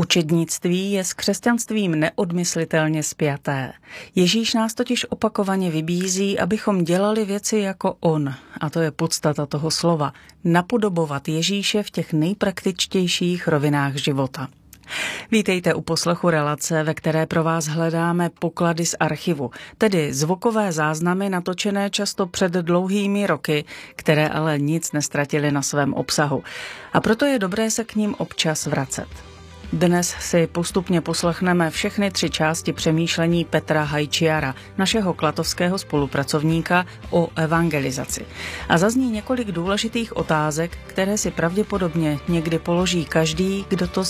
Učednictví je s křesťanstvím neodmyslitelně spjaté. Ježíš nás totiž opakovaně vybízí, abychom dělali věci jako on. A to je podstata toho slova. Napodobovat Ježíše v těch nejpraktičtějších rovinách života. Vítejte u poslechu relace, ve které pro vás hledáme poklady z archivu, tedy zvukové záznamy natočené často před dlouhými roky, které ale nic nestratily na svém obsahu. A proto je dobré se k ním občas vracet. Dnes si postupně poslechneme všechny 3 části přemýšlení Petra Hajčiara, našeho klatovského spolupracovníka, o evangelizaci. A zazní několik důležitých otázek, které si pravděpodobně někdy položí každý, kdo to